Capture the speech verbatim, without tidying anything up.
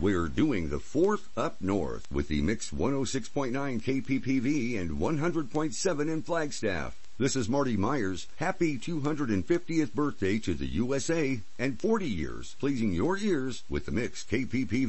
We're doing the fourth up north with the Mix one oh six point nine K P P V and one hundred point seven in Flagstaff. This is Marty Myers. Happy two hundred fiftieth birthday to the U S A and forty years pleasing your ears with the Mix K P P V.